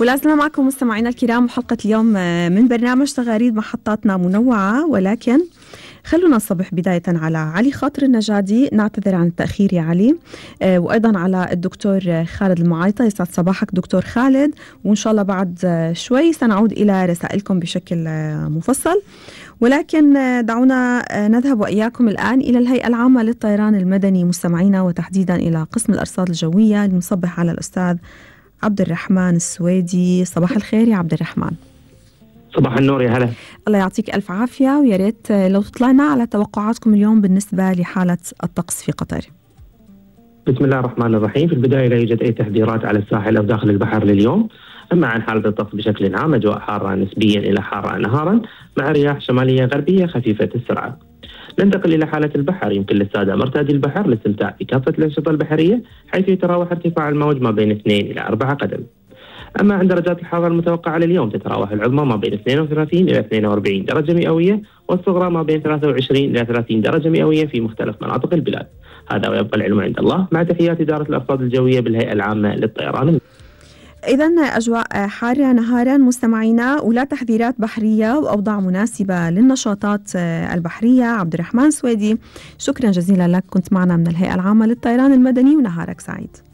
ولازلنا معكم مستمعينا الكرام، وحلقة اليوم من برنامج تغاريد محطاتنا منوعة، ولكن خلونا نصبح بداية على علي خاطر النجادي. نعتذر عن التأخير يا علي، وأيضا على الدكتور خالد المعايطة. يسعد صباحك دكتور خالد، وإن شاء الله بعد شوي سنعود إلى رسائلكم بشكل مفصل. ولكن دعونا نذهب وإياكم الآن إلى الهيئة العامة للطيران المدني مستمعينا، وتحديدا إلى قسم الأرصاد الجوية لنصبح على الأستاذ عبد الرحمن السويدي. صباح الخير يا عبد الرحمن. صباح النور، يا هلا. الله يعطيك ألف عافية، ويا ريت لو تطلعنا على توقعاتكم اليوم بالنسبة لحالة الطقس في قطر. بسم الله الرحمن الرحيم. في البداية لا يوجد أي تحذيرات على الساحل أو داخل البحر لليوم. أما عن حالة الطقس بشكل عام، أجواء حارة نسبيا إلى حارة نهارا مع رياح شمالية غربية خفيفة السرعة. ننتقل إلى حالة البحر. يمكن للسادة مرتادي البحر الاستمتاع بكافة الأنشطة البحرية، حيث يتراوح ارتفاع الموج ما بين 2 إلى 4 قدم. أما عن درجات الحرارة المتوقعة لليوم، تتراوح العظمى ما بين 32 إلى 42 درجة مئوية، والصغرى ما بين 23 إلى 30 درجة مئوية في مختلف مناطق البلاد. هذا ويبقى العلم عند الله، مع تحيات إدارة الأرصاد الجوية بالهيئة العامة للطيران. إذن أجواء حارة نهارا مستمعينا، ولا تحذيرات بحرية، وأوضاع مناسبة للنشاطات البحرية. عبد الرحمن سويدي، شكرا جزيلا لك، كنت معنا من الهيئة العامة للطيران المدني، ونهارك سعيد.